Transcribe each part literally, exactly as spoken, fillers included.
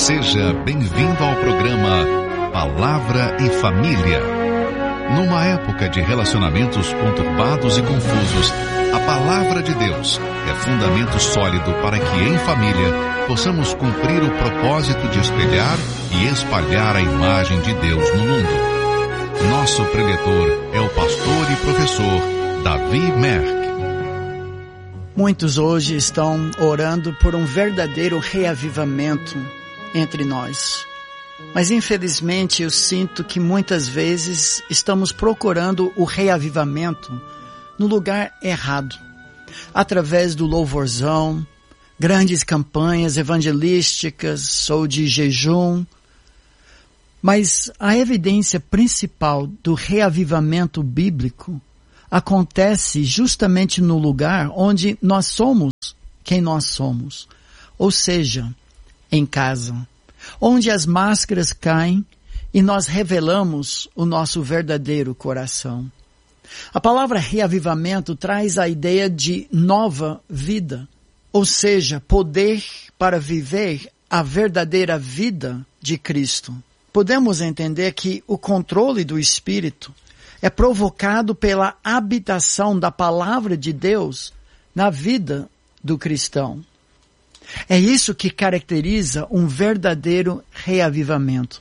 Seja bem-vindo ao programa Palavra e Família. Numa época de relacionamentos conturbados e confusos, a Palavra de Deus é fundamento sólido para que, em família, possamos cumprir o propósito de espelhar e espalhar a imagem de Deus no mundo. Nosso preletor é o pastor e professor Davi Merck. Muitos hoje estão orando por um verdadeiro reavivamento entre nós. Mas infelizmente eu sinto que muitas vezes estamos procurando o reavivamento no lugar errado. Através do louvorzão, grandes campanhas evangelísticas ou de jejum. Mas a evidência principal do reavivamento bíblico acontece justamente no lugar onde nós somos quem nós somos. Ou seja, em casa, onde as máscaras caem e nós revelamos o nosso verdadeiro coração. A palavra reavivamento traz a ideia de nova vida, ou seja, poder para viver a verdadeira vida de Cristo. Podemos entender que o controle do Espírito é provocado pela habitação da palavra de Deus na vida do cristão. É isso que caracteriza um verdadeiro reavivamento.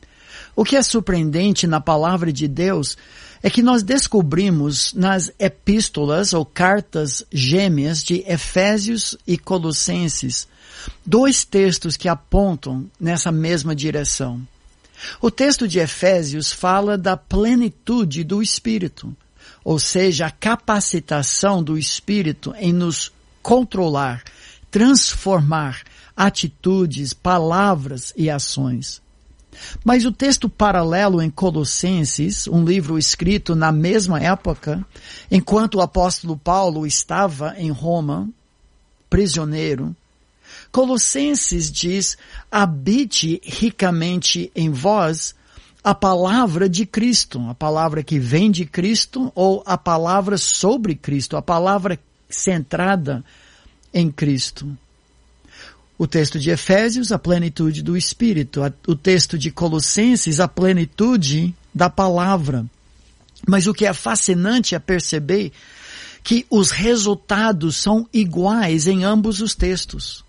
O que é surpreendente na palavra de Deus é que nós descobrimos nas epístolas ou cartas gêmeas de Efésios e Colossenses dois textos que apontam nessa mesma direção. O texto de Efésios fala da plenitude do Espírito, ou seja, a capacitação do Espírito em nos controlar, transformar atitudes, palavras e ações. Mas o texto paralelo em Colossenses, um livro escrito na mesma época, enquanto o apóstolo Paulo estava em Roma, prisioneiro, Colossenses diz, habite ricamente em vós a palavra de Cristo, a palavra que vem de Cristo ou a palavra sobre Cristo, a palavra centrada em Cristo. O texto de Efésios, a plenitude do Espírito. O texto de Colossenses, a plenitude da palavra. Mas o que é fascinante é perceber que os resultados são iguais em ambos os textos.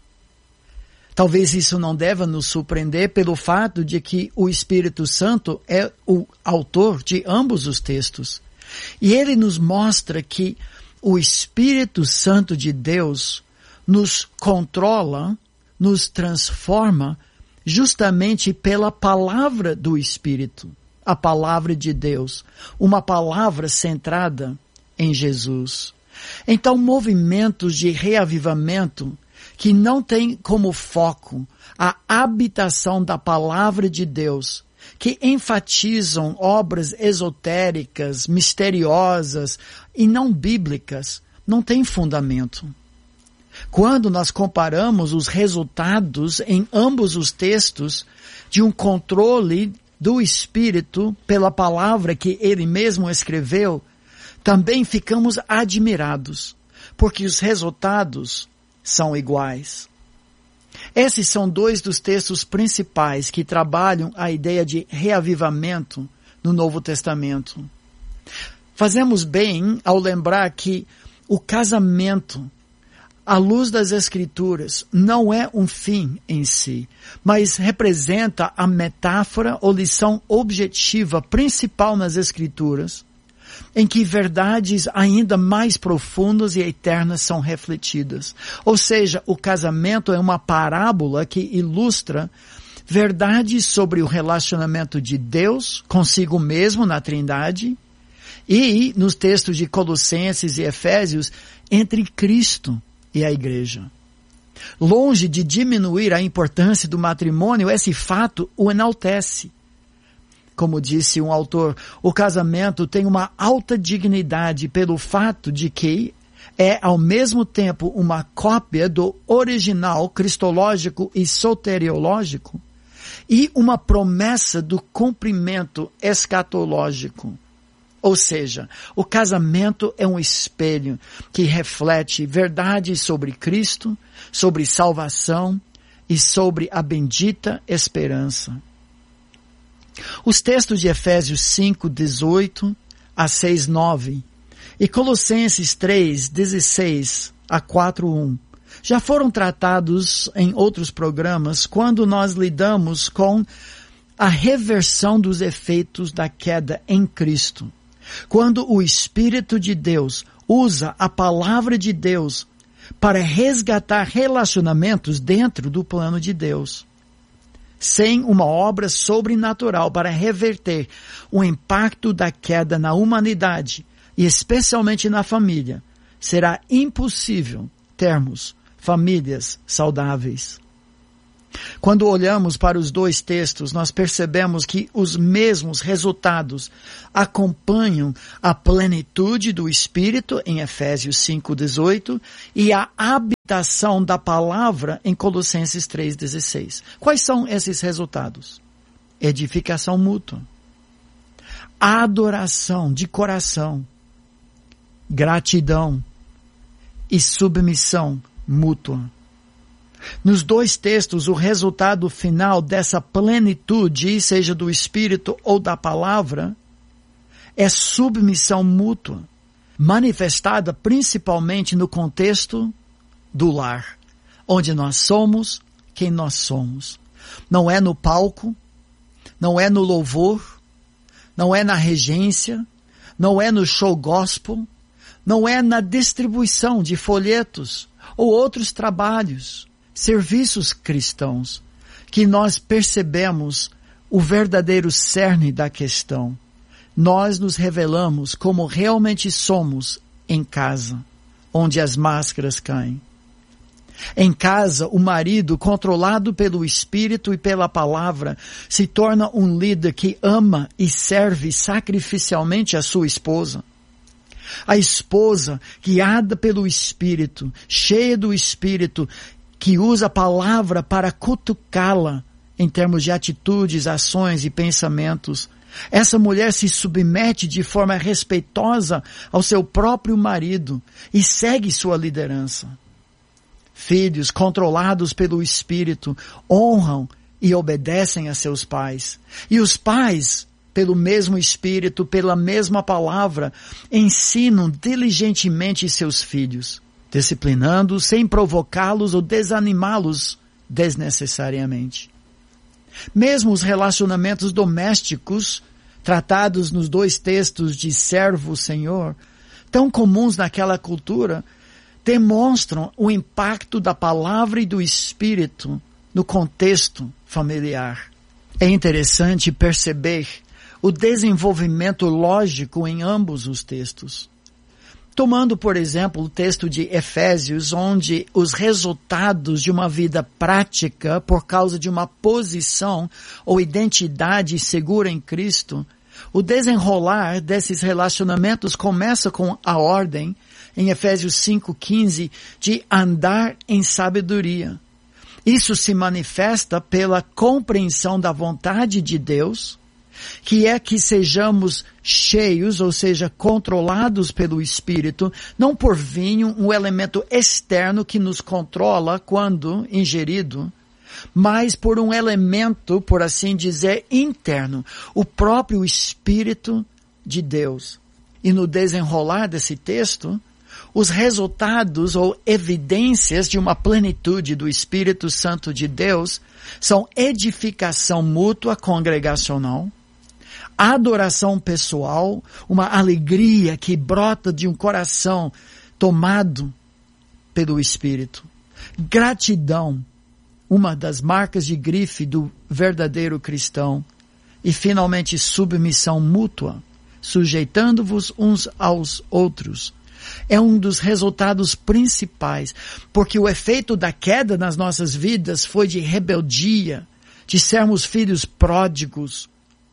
Talvez isso não deva nos surpreender pelo fato de que o Espírito Santo é o autor de ambos os textos. E ele nos mostra que o Espírito Santo de Deus nos controla, nos transforma justamente pela palavra do Espírito, a palavra de Deus, uma palavra centrada em Jesus. Então, movimentos de reavivamento que não têm como foco a habitação da palavra de Deus, que enfatizam obras esotéricas, misteriosas e não bíblicas, não têm fundamento. Quando nós comparamos os resultados em ambos os textos de um controle do Espírito pela palavra que ele mesmo escreveu, também ficamos admirados, porque os resultados são iguais. Esses são dois dos textos principais que trabalham a ideia de reavivamento no Novo Testamento. Fazemos bem ao lembrar que o casamento, à luz das Escrituras, não é um fim em si, mas representa a metáfora ou lição objetiva principal nas Escrituras, em que verdades ainda mais profundas e eternas são refletidas. Ou seja, o casamento é uma parábola que ilustra verdades sobre o relacionamento de Deus consigo mesmo na Trindade e, nos textos de Colossenses e Efésios, entre Cristo e a Igreja. Longe de diminuir a importância do matrimônio, esse fato o enaltece. Como disse um autor, o casamento tem uma alta dignidade pelo fato de que é ao mesmo tempo uma cópia do original cristológico e soteriológico e uma promessa do cumprimento escatológico. Ou seja, o casamento é um espelho que reflete verdades sobre Cristo, sobre salvação e sobre a bendita esperança. Os textos de Efésios cinco, dezoito a seis, nove e Colossenses três, dezesseis a quatro, um já foram tratados em outros programas quando nós lidamos com a reversão dos efeitos da queda em Cristo. Quando o Espírito de Deus usa a palavra de Deus para resgatar relacionamentos dentro do plano de Deus, sem uma obra sobrenatural para reverter o impacto da queda na humanidade e especialmente na família, será impossível termos famílias saudáveis. Quando olhamos para os dois textos, nós percebemos que os mesmos resultados acompanham a plenitude do Espírito em Efésios cinco, dezoito e a habitação da palavra em Colossenses três, dezesseis. Quais são esses resultados? Edificação mútua, adoração de coração, gratidão e submissão mútua. Nos dois textos, o resultado final dessa plenitude, seja do Espírito ou da palavra, é submissão mútua, manifestada principalmente no contexto do lar, onde nós somos quem nós somos. Não é no palco, não é no louvor, não é na regência, não é no show gospel, não é na distribuição de folhetos ou outros trabalhos, serviços cristãos, que nós percebemos o verdadeiro cerne da questão. Nós nos revelamos como realmente somos em casa, onde as máscaras caem. Em casa, o marido, controlado pelo Espírito e pela palavra, se torna um líder que ama e serve sacrificialmente a sua esposa. A esposa, guiada pelo Espírito, cheia do Espírito, que usa a palavra para cutucá-la em termos de atitudes, ações e pensamentos. Essa mulher se submete de forma respeitosa ao seu próprio marido e segue sua liderança. Filhos controlados pelo Espírito honram e obedecem a seus pais. E os pais, pelo mesmo Espírito, pela mesma palavra, ensinam diligentemente seus filhos, disciplinando-os sem provocá-los ou desanimá-los desnecessariamente. Mesmo os relacionamentos domésticos, tratados nos dois textos de servo-senhor, tão comuns naquela cultura, demonstram o impacto da palavra e do Espírito no contexto familiar. É interessante perceber o desenvolvimento lógico em ambos os textos. Tomando, por exemplo, o texto de Efésios, onde os resultados de uma vida prática por causa de uma posição ou identidade segura em Cristo, o desenrolar desses relacionamentos começa com a ordem, em Efésios cinco, quinze, de andar em sabedoria. Isso se manifesta pela compreensão da vontade de Deus, que é que sejamos cheios, ou seja, controlados pelo Espírito, não por vinho, um elemento externo que nos controla quando ingerido, mas por um elemento, por assim dizer, interno, o próprio Espírito de Deus. E no desenrolar desse texto, os resultados ou evidências de uma plenitude do Espírito Santo de Deus são edificação mútua congregacional, adoração pessoal, uma alegria que brota de um coração tomado pelo Espírito, gratidão, uma das marcas de grife do verdadeiro cristão, e finalmente submissão mútua, sujeitando-vos uns aos outros. É um dos resultados principais, porque o efeito da queda nas nossas vidas foi de rebeldia, de sermos filhos pródigos,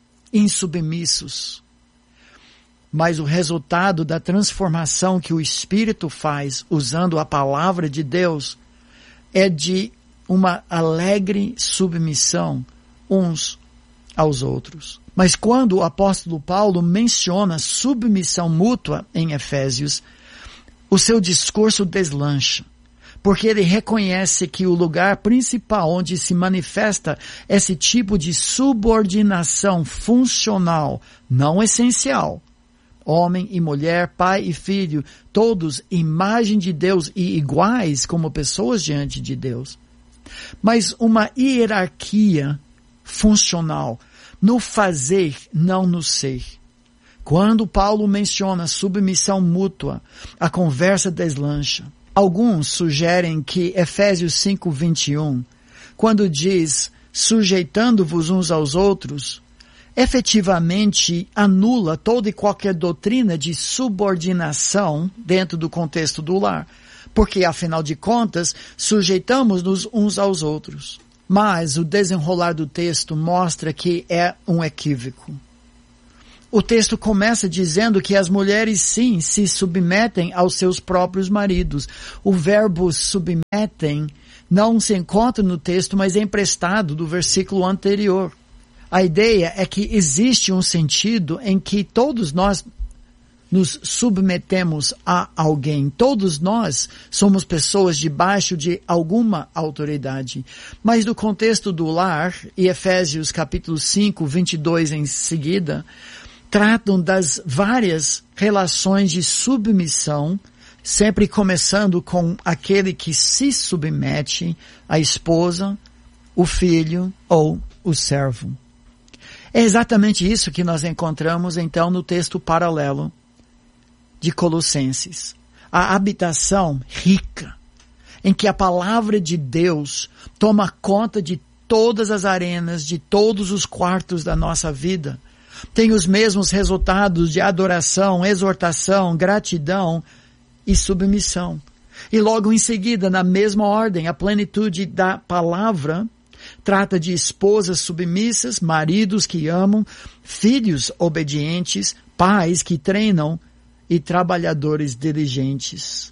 insubmissos. Mas o resultado da transformação que o Espírito faz usando a palavra de Deus é de uma alegre submissão uns aos outros. Mas quando o apóstolo Paulo menciona submissão mútua em Efésios, o seu discurso deslancha, porque ele reconhece que o lugar principal onde se manifesta esse tipo de subordinação funcional, não essencial, homem e mulher, pai e filho, todos imagem de Deus e iguais como pessoas diante de Deus. Mas uma hierarquia funcional no fazer, não no ser. Quando Paulo menciona submissão mútua, a conversa deslancha. Alguns sugerem que Efésios cinco, vinte e um, quando diz sujeitando-vos uns aos outros, efetivamente anula toda e qualquer doutrina de subordinação dentro do contexto do lar, porque, afinal de contas, sujeitamos-nos uns aos outros. Mas o desenrolar do texto mostra que é um equívoco. O texto começa dizendo que as mulheres, sim, se submetem aos seus próprios maridos. O verbo submetem não se encontra no texto, mas é emprestado do versículo anterior. A ideia é que existe um sentido em que todos nós nos submetemos a alguém. Todos nós somos pessoas debaixo de alguma autoridade. Mas no contexto do lar, e Efésios capítulo cinco, vinte e dois em seguida, tratam das várias relações de submissão, sempre começando com aquele que se submete à esposa, o filho ou o servo. É exatamente isso que nós encontramos então no texto paralelo de Colossenses. A habitação rica, em que a palavra de Deus toma conta de todas as arenas, de todos os quartos da nossa vida, tem os mesmos resultados de adoração, exortação, gratidão e submissão. E logo em seguida, na mesma ordem, a plenitude da palavra trata de esposas submissas, maridos que amam, filhos obedientes, pais que treinam e trabalhadores diligentes.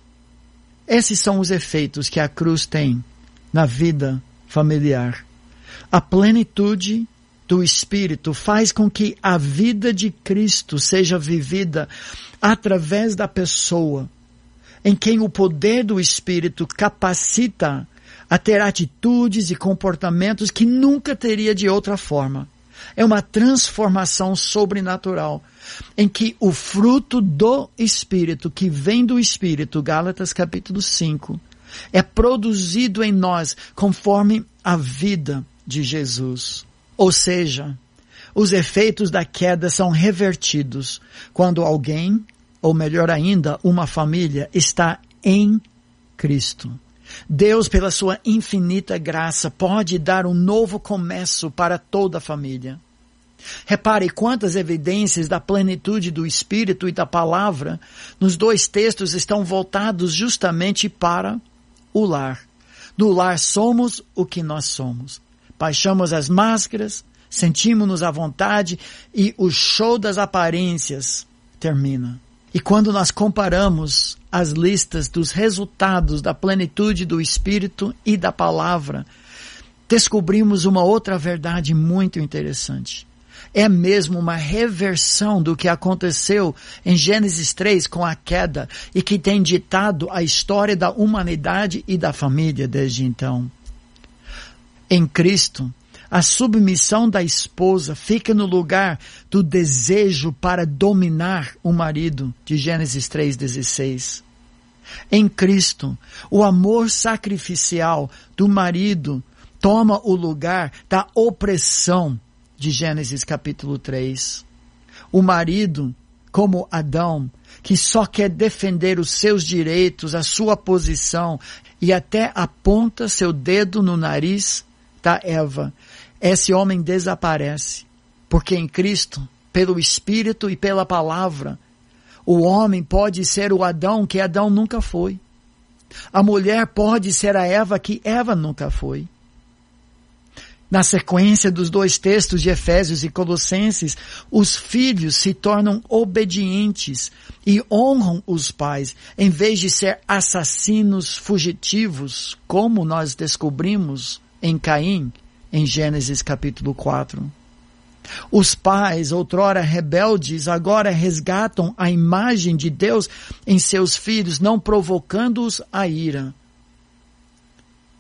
Esses são os efeitos que a cruz tem na vida familiar. A plenitude do Espírito faz com que a vida de Cristo seja vivida através da pessoa, em quem o poder do Espírito capacita a ter atitudes e comportamentos que nunca teria de outra forma. É uma transformação sobrenatural, em que o fruto do Espírito, que vem do Espírito, Gálatas capítulo cinco, é produzido em nós conforme a vida de Jesus. Ou seja, os efeitos da queda são revertidos quando alguém, ou melhor ainda, uma família, está em Cristo. Deus, pela sua infinita graça, pode dar um novo começo para toda a família. Repare quantas evidências da plenitude do Espírito e da palavra nos dois textos estão voltados justamente para o lar. No lar somos o que nós somos. Baixamos as máscaras, sentimos-nos à vontade e o show das aparências termina. E quando nós comparamos as listas dos resultados da plenitude do Espírito e da palavra, descobrimos uma outra verdade muito interessante. É mesmo uma reversão do que aconteceu em Gênesis três com a queda e que tem ditado a história da humanidade e da família desde então. Em Cristo, a submissão da esposa fica no lugar do desejo para dominar o marido, de Gênesis três, dezesseis. Em Cristo, o amor sacrificial do marido toma o lugar da opressão, de Gênesis capítulo três. O marido, como Adão, que só quer defender os seus direitos, a sua posição, e até aponta seu dedo no nariz da Eva. Esse homem desaparece, porque em Cristo, pelo Espírito e pela palavra, o homem pode ser o Adão que Adão nunca foi. A mulher pode ser a Eva que Eva nunca foi. Na sequência dos dois textos de Efésios e Colossenses, os filhos se tornam obedientes e honram os pais, em vez de ser assassinos fugitivos, como nós descobrimos em Caim, em Gênesis capítulo quatro. Os pais, outrora rebeldes, agora resgatam a imagem de Deus em seus filhos, não provocando-os a ira,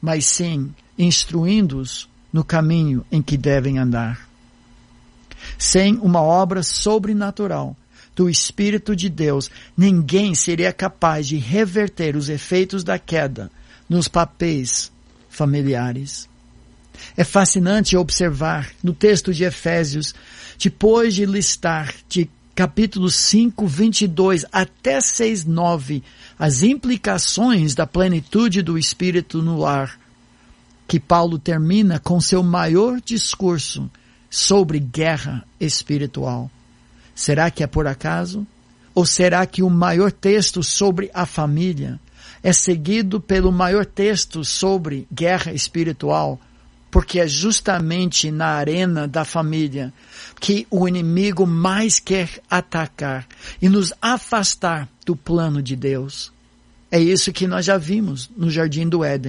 mas sim instruindo-os no caminho em que devem andar. Sem uma obra sobrenatural do Espírito de Deus, ninguém seria capaz de reverter os efeitos da queda nos papéis familiares. É fascinante observar no texto de Efésios, depois de listar de capítulo cinco, vinte e dois até seis, nove, as implicações da plenitude do Espírito no lar, que Paulo termina com seu maior discurso sobre guerra espiritual. Será que é por acaso? Ou será que o maior texto sobre a família é seguido pelo maior texto sobre guerra espiritual? Porque é justamente na arena da família que o inimigo mais quer atacar e nos afastar do plano de Deus. É isso que nós já vimos no Jardim do Éden.